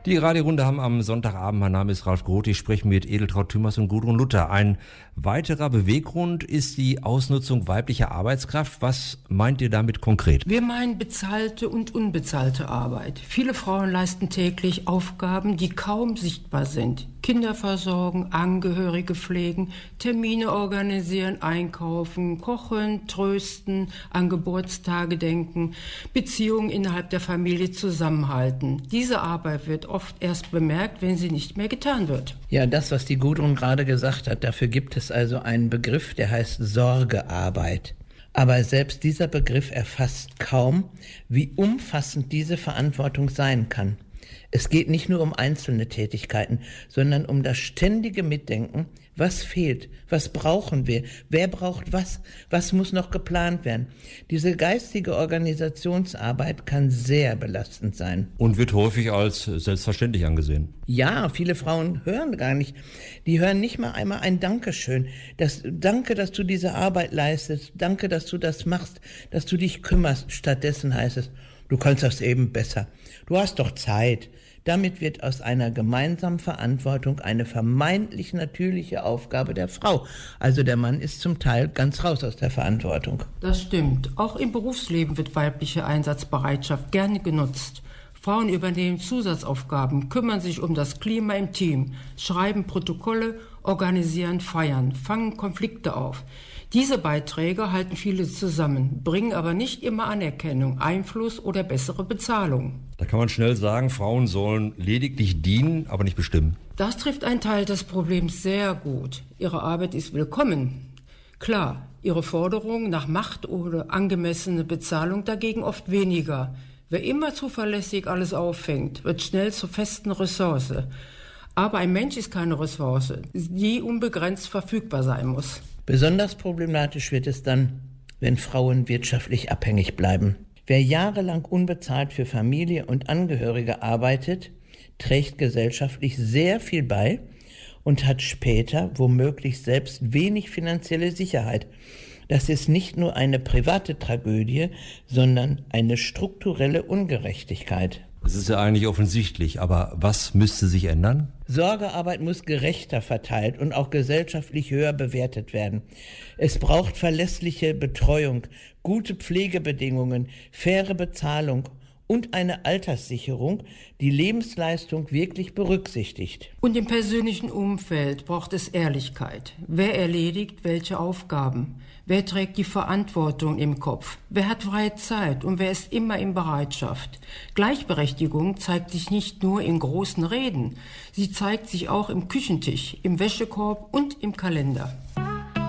Die Radiorunde haben am Sonntagabend. Mein Name ist Ralf Groth. Ich spreche mit Edeltraud Thümmers und Gudrun Luther. Ein weiterer Beweggrund ist die Ausnutzung weiblicher Arbeitskraft. Was meint ihr damit konkret? Wir meinen bezahlte und unbezahlte Arbeit. Viele Frauen leisten täglich Aufgaben, die kaum sichtbar sind. Kinder versorgen, Angehörige pflegen, Termine organisieren, einkaufen, kochen, trösten, an Geburtstage denken, Beziehungen innerhalb der Familie zusammenhalten. Diese Arbeit wird oft erst bemerkt, wenn sie nicht mehr getan wird. Ja, das, was die Gudrun gerade gesagt hat, dafür gibt es also einen Begriff, der heißt Sorgearbeit. Aber selbst dieser Begriff erfasst kaum, wie umfassend diese Verantwortung sein kann. Es geht nicht nur um einzelne Tätigkeiten, sondern um das ständige Mitdenken, was fehlt, was brauchen wir, wer braucht was muss noch geplant werden. Diese geistige Organisationsarbeit kann sehr belastend sein. Und wird häufig als selbstverständlich angesehen. Ja, viele Frauen hören gar nicht. Die hören nicht mal einmal ein Dankeschön. Danke, dass du diese Arbeit leistest. Danke, dass du das machst, dass du dich kümmerst. Stattdessen heißt es, du kannst das eben besser. Du hast doch Zeit. Damit wird aus einer gemeinsamen Verantwortung eine vermeintlich natürliche Aufgabe der Frau. Also der Mann ist zum Teil ganz raus aus der Verantwortung. Das stimmt. Auch im Berufsleben wird weibliche Einsatzbereitschaft gerne genutzt. Frauen übernehmen Zusatzaufgaben, kümmern sich um das Klima im Team, schreiben Protokolle, organisieren Feiern, fangen Konflikte auf. Diese Beiträge halten viele zusammen, bringen aber nicht immer Anerkennung, Einfluss oder bessere Bezahlung. Da kann man schnell sagen, Frauen sollen lediglich dienen, aber nicht bestimmen. Das trifft einen Teil des Problems sehr gut. Ihre Arbeit ist willkommen. Klar, ihre Forderung nach Macht oder angemessene Bezahlung dagegen oft weniger. Wer immer zuverlässig alles auffängt, wird schnell zur festen Ressource. Aber ein Mensch ist keine Ressource, die unbegrenzt verfügbar sein muss. Besonders problematisch wird es dann, wenn Frauen wirtschaftlich abhängig bleiben. Wer jahrelang unbezahlt für Familie und Angehörige arbeitet, trägt gesellschaftlich sehr viel bei und hat später womöglich selbst wenig finanzielle Sicherheit. Das ist nicht nur eine private Tragödie, sondern eine strukturelle Ungerechtigkeit. Es ist ja eigentlich offensichtlich, aber was müsste sich ändern? Sorgearbeit muss gerechter verteilt und auch gesellschaftlich höher bewertet werden. Es braucht verlässliche Betreuung, gute Pflegebedingungen, faire Bezahlung und eine Alterssicherung, die Lebensleistung wirklich berücksichtigt. Und im persönlichen Umfeld braucht es Ehrlichkeit. Wer erledigt welche Aufgaben? Wer trägt die Verantwortung im Kopf? Wer hat freie Zeit und wer ist immer in Bereitschaft? Gleichberechtigung zeigt sich nicht nur in großen Reden. Sie zeigt sich auch im Küchentisch, im Wäschekorb und im Kalender.